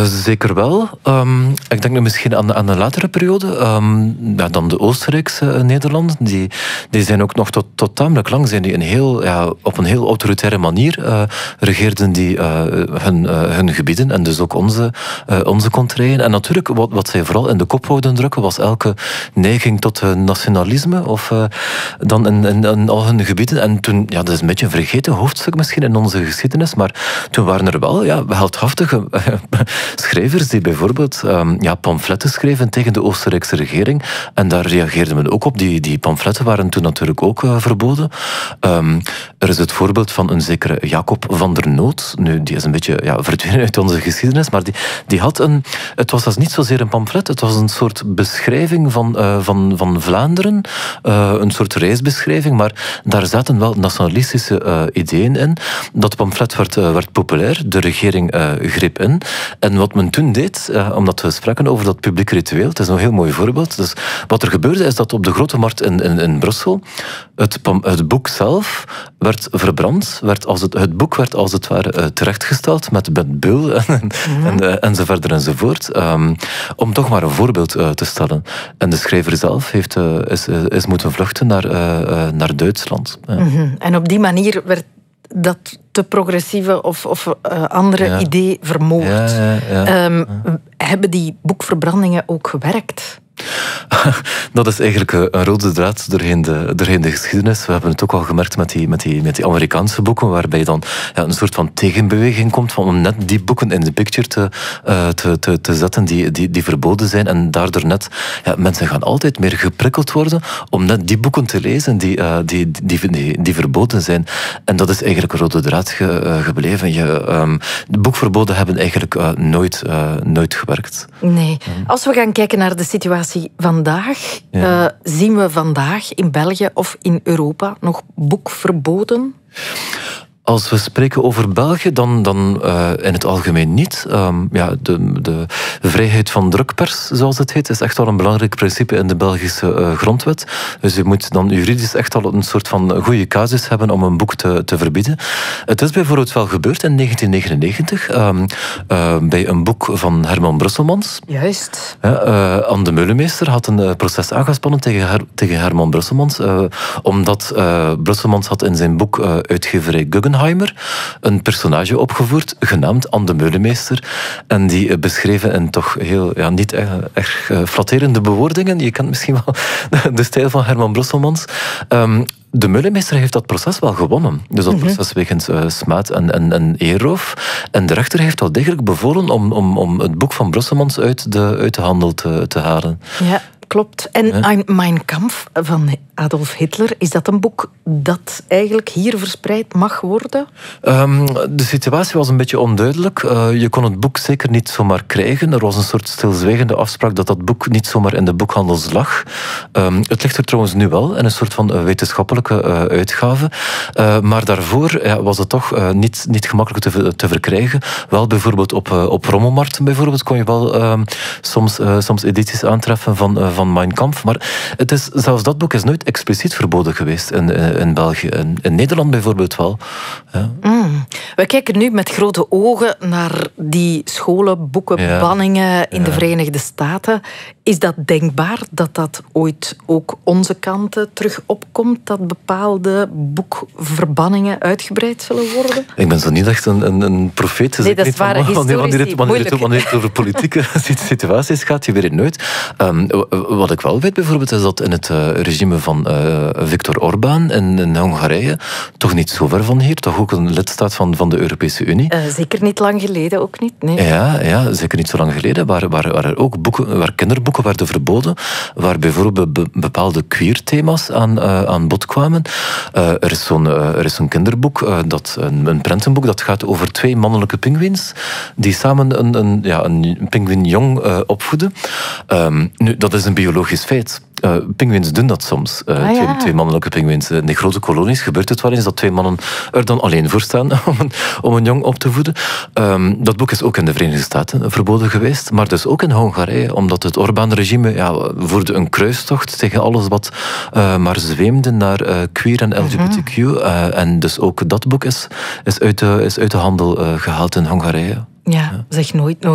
Zeker wel. Ik denk nu misschien aan een latere periode. Dan de Oostenrijkse Nederlanden. Die zijn ook nog tot tamelijk lang zijn die op een heel autoritaire manier regeerden die hun gebieden en dus ook onze contraien. En natuurlijk, wat zij vooral in de kop wouden drukken, was elke neiging tot nationalisme of dan in al hun gebieden. En toen, dat is een beetje een vergeten hoofdstuk misschien in onze geschiedenis, maar toen waren er wel heldhaftige schrijvers die bijvoorbeeld pamfletten schreven tegen de Oostenrijkse regering. En daar reageerde men ook op. Die pamfletten waren toen natuurlijk ook verboden. Er is het voorbeeld van een zekere Jacob van der Noot. Nu, die is een beetje verdwenen uit onze geschiedenis, maar die had het was dus niet zozeer een pamflet, het was een soort beschrijving van Vlaanderen, een soort reisbeschrijving, maar daar zaten wel nationalistische ideeën in. Dat pamflet werd populair, de regering greep in. En wat men toen deed, omdat we spraken over dat publiek ritueel, het is een heel mooi voorbeeld. Dus wat er gebeurde is dat op de Grote Markt in Brussel het boek zelf werd verbrand. Het boek werd als het ware terechtgesteld met beul enzovoort enzovoort. Om toch maar een voorbeeld te stellen. En de schrijver zelf is moeten vluchten naar Duitsland. Ja. En op die manier werd dat te progressieve of andere idee vermoord. Hebben die boekverbrandingen ook gewerkt? Dat is eigenlijk een rode draad doorheen de geschiedenis. We hebben het ook al gemerkt met die Amerikaanse boeken, waarbij dan een soort van tegenbeweging komt om net die boeken in de picture te zetten die verboden zijn. En daardoor net, mensen gaan altijd meer geprikkeld worden om net die boeken te lezen die verboden zijn. En dat is eigenlijk een rode draad gebleven. De boekverboden hebben eigenlijk nooit gewerkt. Nee. Als we gaan kijken naar de situatie vandaag, zien we vandaag in België of in Europa nog boekverboden? Als we spreken over België, dan in het algemeen niet. De vrijheid van drukpers, zoals het heet, is echt wel een belangrijk principe in de Belgische grondwet. Dus je moet dan juridisch echt al een soort van goede casus hebben om een boek te verbieden. Het is bijvoorbeeld wel gebeurd in 1999 bij een boek van Herman Brusselmans. Juist. Anne de Meulemeester had een proces aangespannen tegen Herman Brusselmans, omdat Brusselmans had in zijn boek uitgeverij Guggenheim een personage opgevoerd, genaamd Anne de Meulemeester. En die beschreven in toch heel niet erg flatterende bewoordingen. Je kent misschien wel de stijl van Herman Brusselmans. De Meulemeester heeft dat proces wel gewonnen. Dus dat proces wegens smaad en eerroof. En de rechter heeft wel degelijk bevolen om het boek van Brusselmans uit de handel te halen. Ja. Klopt. En Mein Kampf van Adolf Hitler, is dat een boek dat eigenlijk hier verspreid mag worden? De situatie was een beetje onduidelijk. Je kon het boek zeker niet zomaar krijgen. Er was een soort stilzwijgende afspraak dat boek niet zomaar in de boekhandels lag. Het ligt er trouwens nu wel, in een soort van wetenschappelijke uitgave. Maar daarvoor was het toch niet gemakkelijk te verkrijgen. Wel bijvoorbeeld op rommelmarkten bijvoorbeeld kon je wel soms edities aantreffen van Mein Kampf. Maar zelfs dat boek is nooit expliciet verboden geweest in België. In Nederland bijvoorbeeld wel. Ja. We kijken nu met grote ogen naar die scholenboekenbanningen in de Verenigde Staten. Is dat denkbaar dat ooit ook onze kanten terug opkomt, dat bepaalde boekverbanningen uitgebreid zullen worden? Ik ben zo niet echt een profeet. Nee, dat is waar. Wanneer het over politieke situaties gaat, je weet het nooit. Wat ik wel weet bijvoorbeeld, is dat in het regime van Viktor Orbán in Hongarije, toch niet zo ver van hier, toch ook een lidstaat van de Europese Unie. Zeker niet lang geleden, ook niet. Nee. Ja, zeker niet zo lang geleden, waar er ook kinderboeken werden verboden, waar bijvoorbeeld bepaalde queer-thema's aan bod kwamen. Er is zo'n kinderboek, een prentenboek, dat gaat over 2 mannelijke pinguïns, die samen een pinguïnjong opvoeden. Nu, dat is een biologisch feit. Pinguïns doen dat soms. Twee mannelijke pinguïns. In de grote kolonies gebeurt het wel eens dat 2 mannen er dan alleen voor staan om een jong op te voeden. Dat boek is ook in de Verenigde Staten verboden geweest, maar dus ook in Hongarije, omdat het Orbán-regime voerde een kruistocht tegen alles wat maar zweemde naar queer en LGBTQ. En dus ook dat boek is uit de handel gehaald in Hongarije. Ja, zeg nooit